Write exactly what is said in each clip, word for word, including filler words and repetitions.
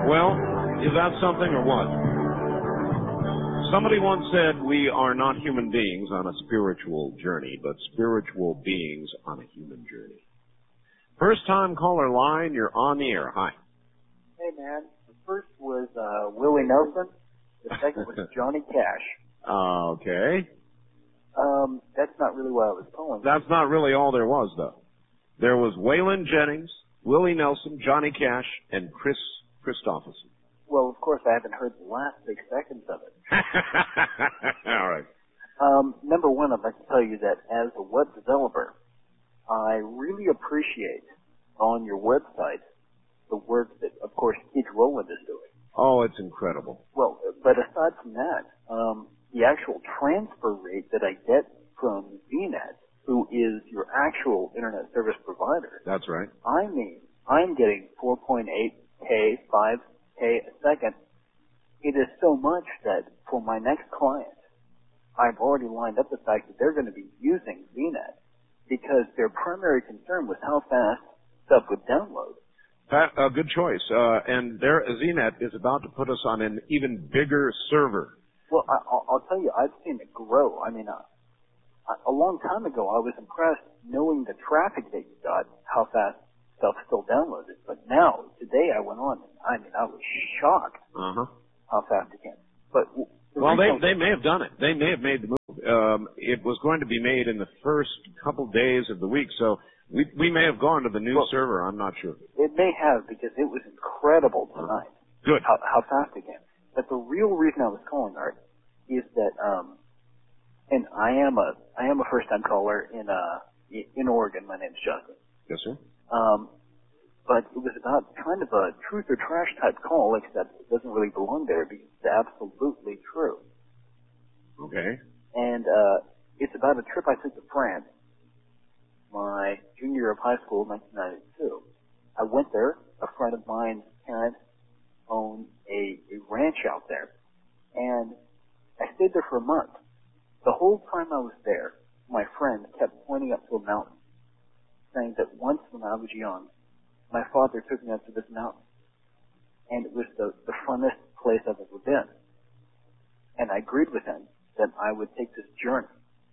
Well, is that something or what? Somebody once said we are not human beings on a spiritual journey, but spiritual beings on a human journey. First time caller line, you're on the air. Hi. Hey, man. The first was uh, Willie Nelson. The second was Johnny Cash. Uh, okay. Um, that's not really what I was calling. That's not really all there was, though. There was Waylon Jennings, Willie Nelson, Johnny Cash, and Chris Christopherson. Well, of course, I haven't heard the last six seconds of it. All right. Um, number one, I'd like to tell you that as a web developer, I really appreciate on your website the work that, of course, Keith Rowland is doing. Oh, it's incredible. Well, but aside from that, um, the actual transfer rate that I get from Z net, who is your actual internet service provider. That's right. I mean, I'm getting four point eight K, five K a second. It is so much that for my next client, I've already lined up the fact that they're going to be using Z net because their primary concern was how fast stuff would download. That, a good choice. Uh, and their Z net is about to put us on an even bigger server. Well, I, I'll, I'll tell you, I've seen it grow. I mean, uh, a long time ago, I was impressed knowing the traffic that you got, how fast stuff still downloaded. But now, today I went on, and I mean, I was shocked uh-huh. how fast it can. But the well, they they may have done it. They may have made the move. Um, it was going to be made in the first couple days of the week, so we we may have gone to the new well, server. I'm not sure. It may have because it was incredible tonight. Good. How, how fast it can. But the real reason I was calling, Art, is that um, and I am a I am a first time caller in uh in Oregon. My name's Justin. Yes, sir. Um, but it was about kind of a truth or trash type call, except it doesn't really belong there because it's absolutely true. Okay. And uh, it's about a trip I took to France, my junior year of high school, nineteen ninety-two. I went there. A friend of mine's parents owned a, a ranch out there, and I stayed there for a month. The whole time I was there, my friend kept pointing up to a mountain, saying that once when I was young, my father took me up to this mountain, and it was the, the funnest place I've ever been. And I agreed with him that I would take this journey.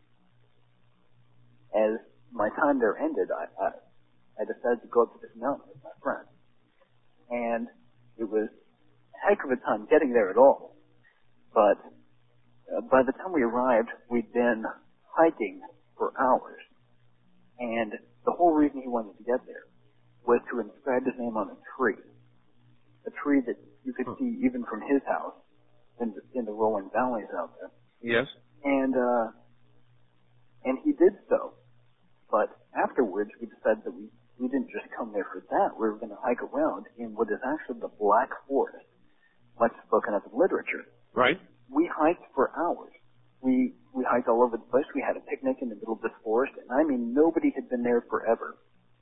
As my time there ended, I, I, I decided to go up to this mountain with my friend. And it was a heck of a time getting there at all. But uh, by the time we arrived, we'd been hiking for hours. And the whole reason he wanted to get there was to inscribe his name on a tree. A tree that you could see even from his house in the, in the rolling valleys out there. Yes. And, uh, and he did so. But afterwards, we decided that we, we didn't just come there for that. We were going to hike around in what is actually the Black Forest, much spoken of in literature. Right. We hiked for hours. We, we hiked all over the place. We had a picnic in the middle of this forest, and I mean, nobody had been there forever.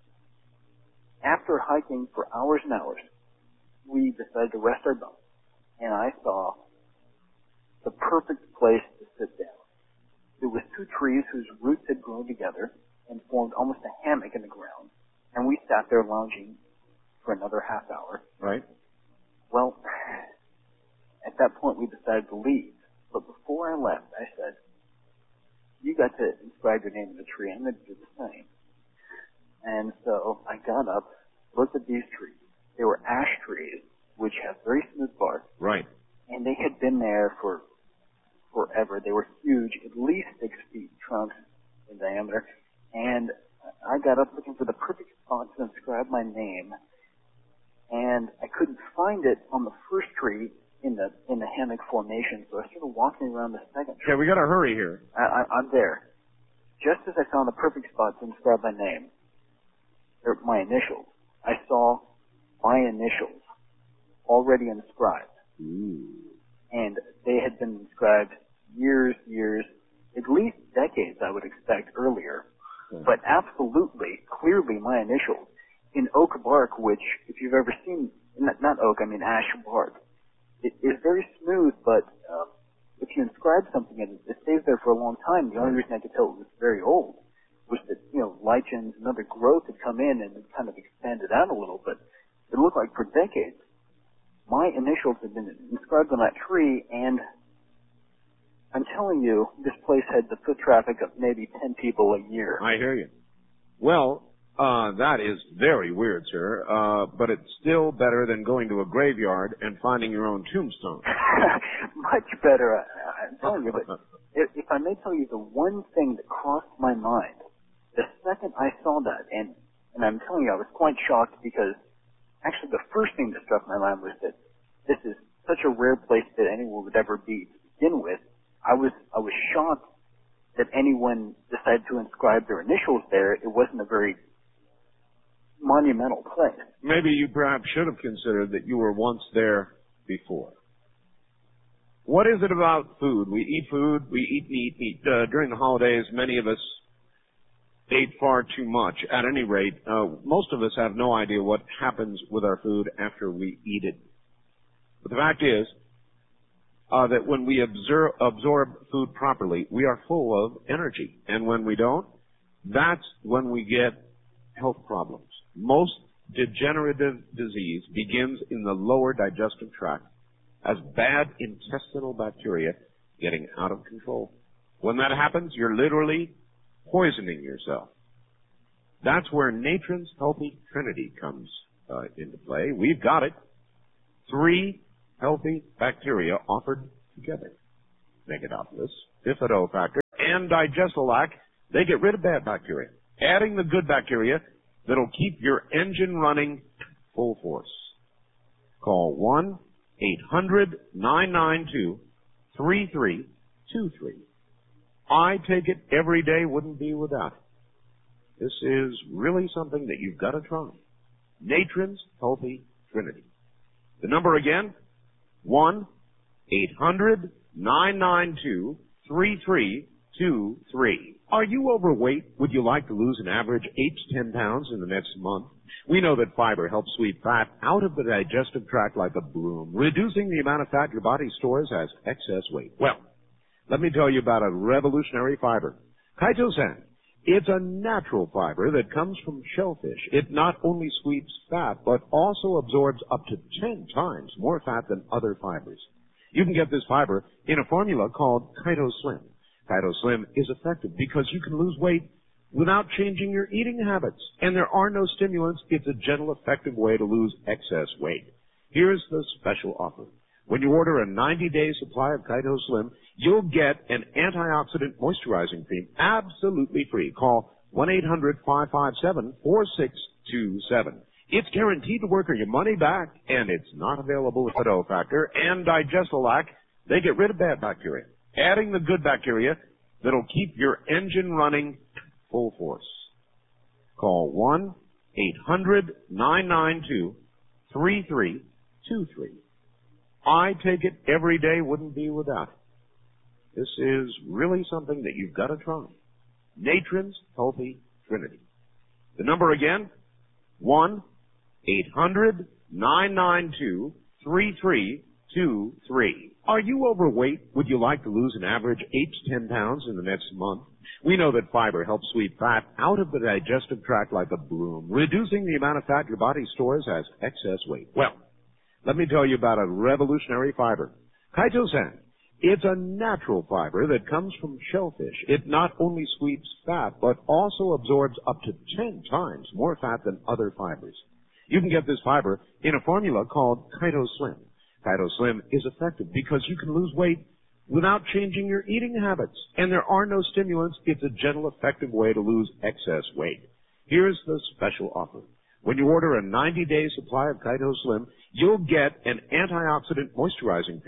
After hiking for hours and hours, we decided to rest our bones, and I saw the perfect place to sit down. There was two trees whose roots had grown together and formed almost a hammock in the ground, and we sat there lounging for another half hour. Right. Well, at that point we decided to leave, but before I left, I said, you got to inscribe your name in the tree, I'm going to do the same. And so I got up, looked at these trees. They were ash trees, which have very smooth bark. Right. And they had been there for forever. They were huge, at least six feet trunks in diameter. And I got up looking for the perfect spot to inscribe my name. And I couldn't find it on the first tree in the in the hammock formation, so I started walking around the second tree. Yeah, we got to hurry here. I, I, I'm there. Just as I found the perfect spot to inscribe my name, or my initials, I saw my initials already inscribed. Ooh. And they had been inscribed years, years, at least decades, I would expect, earlier. Yeah. But absolutely, clearly my initials in oak bark, which, if you've ever seen, not, not oak, I mean ash bark, it is very smooth, but uh, if you inscribe something and it stays there for a long time, the only reason I could tell it was very old was that, you know, lichens and other growth had come in and it kind of expanded out a little, but it looked like for decades my initials had been inscribed on that tree, and I'm telling you, this place had the foot traffic of maybe ten people a year. I hear you. Well, uh, that is very weird, sir, uh, but it's still better than going to a graveyard and finding your own tombstone. Much better, I, I'm telling you, but if, if I may tell you the one thing that crossed my mind, the second I saw that, and, and I'm telling you, I was quite shocked because actually the first thing that struck my mind was that this is such a rare place that anyone would ever be to begin with. I was, I was shocked that anyone decided to inscribe their initials there. It wasn't a very monumental place. Maybe you perhaps should have considered that you were once there before. What is it about food? We eat food, we eat and eat and eat. Uh, during the holidays, many of us ate far too much. At any rate, uh, most of us have no idea what happens with our food after we eat it. But the fact is uh, that when we absorb, absorb food properly, we are full of energy. And when we don't, that's when we get health problems. Most degenerative disease begins in the lower digestive tract as bad intestinal bacteria getting out of control. When that happens, you're literally poisoning yourself. That's where Natron's Healthy Trinity comes uh, into play. We've got it. Three healthy bacteria offered together. Negadophilus, Bifidobacter, and Digestolac. They get rid of bad bacteria, adding the good bacteria that'll keep your engine running full force. Call one eight hundred nine nine two three three two three. I take it every day wouldn't be without it. This is really something that you've got to try. Natron's Healthy Trinity. The number again, one eight hundred nine nine two three three two three. Are you overweight? Would you like to lose an average eight to ten pounds in the next month? We know that fiber helps sweep fat out of the digestive tract like a broom, reducing the amount of fat your body stores as excess weight. Well, let me tell you about a revolutionary fiber, chitosan. It's a natural fiber that comes from shellfish. It not only sweeps fat, but also absorbs up to ten times more fat than other fibers. You can get this fiber in a formula called ChitoSlim. ChitoSlim is effective because you can lose weight without changing your eating habits. And there are no stimulants. It's a gentle, effective way to lose excess weight. Here's the special offer. When you order a ninety-day supply of ChitoSlim, you'll get an antioxidant moisturizing cream absolutely free. Call one eight hundred five five seven four six two seven. It's guaranteed to work or your money back, and it's not available with Bifidobacter and Digestolac. They get rid of bad bacteria, adding the good bacteria that'll keep your engine running full force. Call one eight hundred nine nine two three three two three. I take it every day wouldn't be without it. This is really something that you've got to try. Natron's Healthy Trinity. The number again, one eight hundred nine nine two three three two three. Are you overweight? Would you like to lose an average eight to ten pounds in the next month? We know that fiber helps sweep fat out of the digestive tract like a broom, reducing the amount of fat your body stores as excess weight. Well, let me tell you about a revolutionary fiber, chitosan. It's a natural fiber that comes from shellfish. It not only sweeps fat, but also absorbs up to ten times more fat than other fibers. You can get this fiber in a formula called ChitoSlim. ChitoSlim is effective because you can lose weight without changing your eating habits. And there are no stimulants. It's a gentle, effective way to lose excess weight. Here's the special offer. When you order a ninety-day supply of ChitoSlim, you'll get an antioxidant moisturizing cream